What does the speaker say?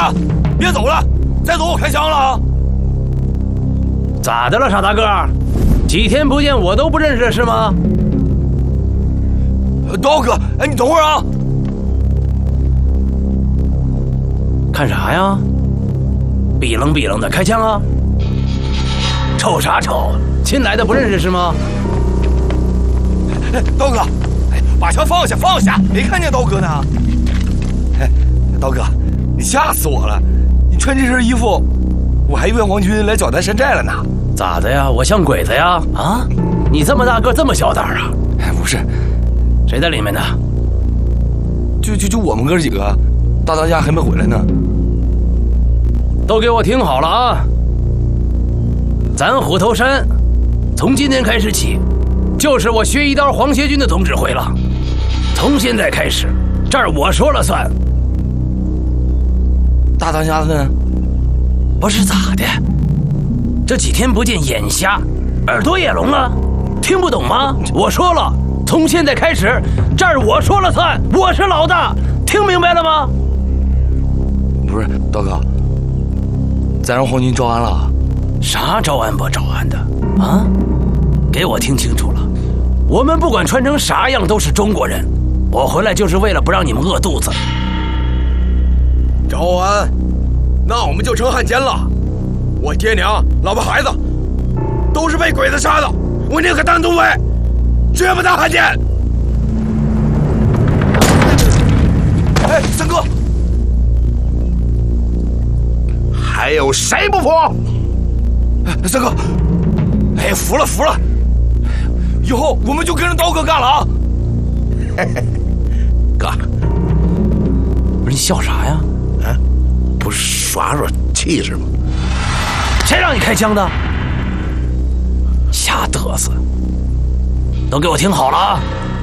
了，别走了，再走我开枪了啊！ 咋的了，傻大个？几天不见我都不认识是吗？ 刀哥，哎，你等会儿啊！ 看啥呀？逼愣逼愣的，开枪啊！瞅啥瞅？新来的不认识是吗？ 哎，刀哥，哎，把枪放下放下，没看见刀哥呢。哎，刀哥，你吓死我了！你穿这身衣服，我还以为皇军来剿弹山寨了呢。 咋的呀？我像鬼子呀？啊？你这么大个，这么小胆啊？ 哎，不是， 谁在里面呢？ 就我们哥几个，大当家还没回来呢。 都给我听好了啊！咱虎头山从今天开始起，就是我薛一刀黄协军的总指挥了。从现在开始，这儿我说了算。 大当家呢？ 不是咋的？这几天不见眼瞎，耳朵也聋了，听不懂吗？我说了，从现在开始，这儿我说了算，我是老大，听明白了吗？ 不是，刀哥，咱让皇军招安了？ 啥招安不招安的啊？给我听清楚了，我们不管穿成啥样都是中国人，我回来就是为了不让你们饿肚子。 招安，那我们就成汉奸了。我爹娘、老婆孩子都是被鬼子杀的，我宁可当土匪，绝不当汉奸。 哎，三哥， 还有谁不服？ 三哥，哎，服了服了，以后我们就跟着刀哥干了啊！ 哥， 不是你笑啥呀？ 啊，不是耍耍气势吗？ 谁让你开枪的？瞎嘚瑟！都给我听好了啊！